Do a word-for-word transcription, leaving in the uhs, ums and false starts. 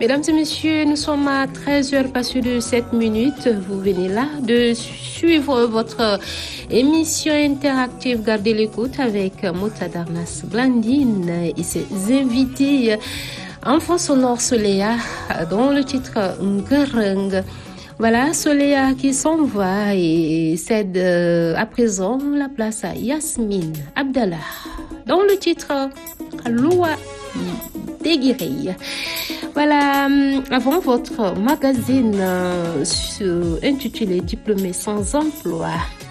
Mesdames et messieurs, nous sommes à treize heures passées de sept minutes. Vous venez là de suivre votre émission interactive Gardez l'écoute avec Moutadarnas Blandine et ses invités en fond sonore Soleya, dont le titre Ngereng. Voilà, Soleya qui s'en va et cède à présent la place à Yasmine Abdallah, dont le titre Loa Déguiré. Voilà, avant votre magazine euh, intitulé Diplômé sans emploi,